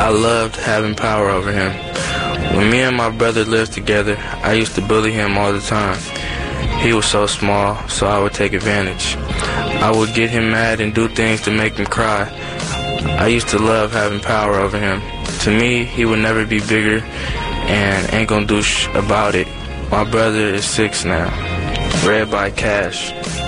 I loved having power over him. When me and my brother lived together, I used to bully him all the time. He was so small, so I would take advantage. I would get him mad and do things to make him cry. I used to love having power over him. To me, he would never be bigger and ain't gonna do about it. My brother is 6 now. Read by Cash.